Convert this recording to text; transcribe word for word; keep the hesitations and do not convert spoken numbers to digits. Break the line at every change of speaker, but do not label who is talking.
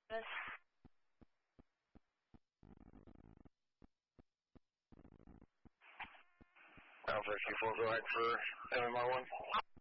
Alpha fifty-four, go ahead for M M R one.